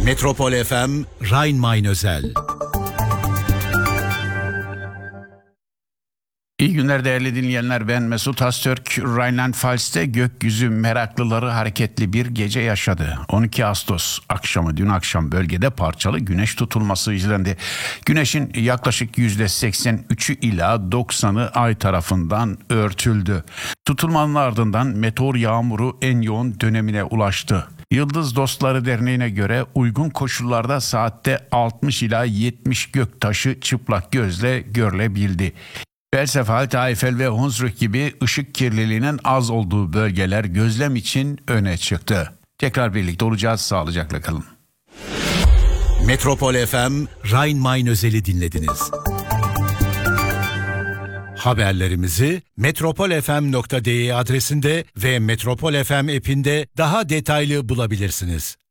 Metropol FM Rhein-Main özel. İyi günler değerli dinleyenler, ben Mesut Öztürk. Rheinland-Pfalz'te gökyüzü meraklıları hareketli bir gece yaşadı. 12 Ağustos akşamı dün akşam bölgede parçalı güneş tutulması izlendi. Güneşin yaklaşık %83'ü ila 90'ı ay tarafından örtüldü. Tutulmanın ardından meteor yağmuru en yoğun dönemine ulaştı. Yıldız Dostları Derneği'ne göre uygun koşullarda saatte 60 ila 70 göktaşı çıplak gözle görülebildi. Felsefalt, Eiffel ve Hunsrück gibi ışık kirliliğinin az olduğu bölgeler gözlem için öne çıktı. Tekrar birlikte olacağız, sağlıcakla kalın. Metropol FM Rhein-Main özeli dinlediniz. Haberlerimizi metropolfm.de adresinde ve Metropol FM app'inde daha detaylı bulabilirsiniz.